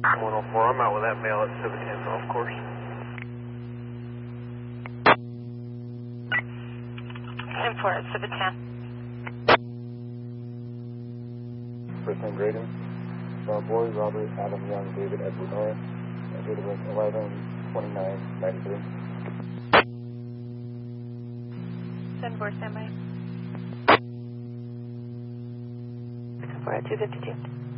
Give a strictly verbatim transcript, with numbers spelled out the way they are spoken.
one oh four, I'm out with that male at Civic ten golf course. ten four at Civic ten. First name grading. Star Boy, Robert, Adam Young, David Edward Norris. Date of birth eleven twenty-nine ninety-three. ten four, standby. ten four at two fifty-two.